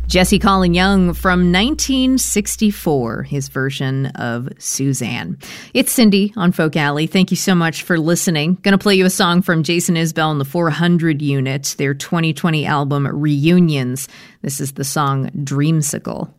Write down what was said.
Jesse Colin Young from 1964, his version of Suzanne. It's Cindy on Folk Alley. Thank you so much for listening. Going to play you a song from Jason Isbell and the 400 Unit, their 2020 album Reunions. This is the song Dreamsicle.